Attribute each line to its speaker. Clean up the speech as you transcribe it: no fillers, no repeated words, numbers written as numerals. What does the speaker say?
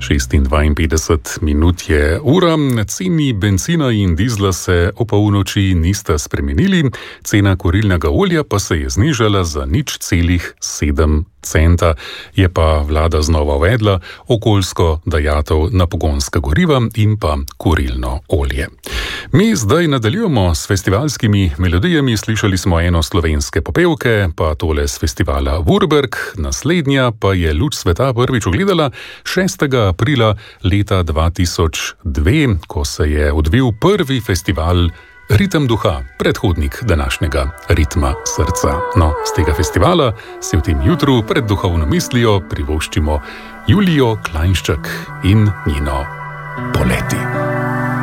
Speaker 1: 56 minut je ura, ceni bencina in dizla se o polnoči nista spremenili, cena kurilnega olja pa se je znižala za 0,7 centa. Je pa vlada znova uvedla okoljsko dajatev na pogonska goriva in pa kurilno olje. Mi zdaj nadaljujemo s festivalskimi melodijami, slišali smo eno slovenske popevke, pa tole z festivala Vurberg, naslednja pa je luč sveta prvič ugledala 6. aprila leta 2002, ko se je odvil prvi festival Ritem duha, predhodnik današnjega ritma srca. No, z tega festivala si v tem jutru pred duhovno mislijo privoščimo Julijo Klajnšček in njeno Poleti.